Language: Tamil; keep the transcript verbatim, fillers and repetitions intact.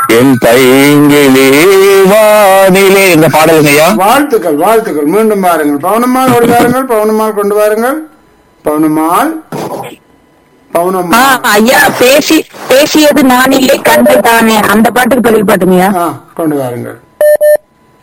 என் பைங்கிலே வானிலே இந்த பாடலுங்கய்யா. வாழ்த்துக்கள் வாழ்த்துக்கள். மீண்டும் பாருங்கள். பவுனம்மாள் ஓடி வாருங்கள். பவுனம்மாள் கொண்டு வாருங்கள். பவுனம்மாள் பவுனம்மா ஐயா பேசி பேசியது நான் இல்லை கண்டு தானே அந்த பாட்டுக்கு பதில் பாட்டுங்கய்யா. கொண்டு வாருங்கள்.